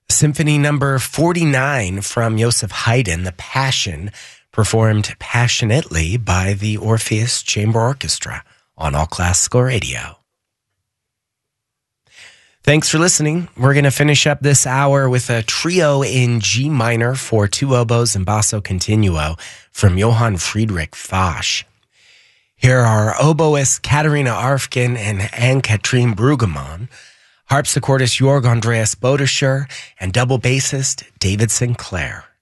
Symphony number 49 from Joseph Haydn, The Passion, performed passionately by the Orpheus Chamber Orchestra on All Classical Radio. Thanks for listening. We're going to finish up this hour with a trio in G minor for two oboes and basso continuo from Johann Friedrich Fasch. Here are oboist Katharina Arfgen and Anne-Catherine Bruggemann, harpsichordist Jörg Andreas Bodischer, and double bassist David Sinclair.